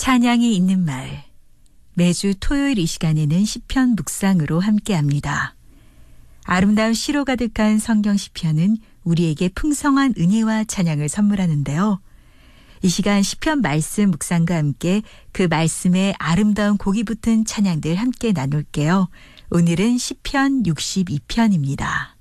찬양이 있는 말. 매주 토요일 이 시간에는 시편 묵상으로 함께합니다. 아름다운 시로 가득한 성경 시편은 우리에게 풍성한 은혜와 찬양을 선물하는데요. 이 시간 시편 말씀 묵상과 함께 그 말씀에 아름다운 곡이 붙은 찬양들 함께 나눌게요. 오늘은 시편 62편입니다.